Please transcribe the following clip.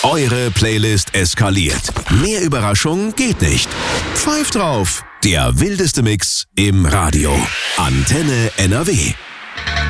Eure Playlist eskaliert. Mehr Überraschung geht nicht. Pfeift drauf. Der wildeste Mix im Radio. Antenne NRW.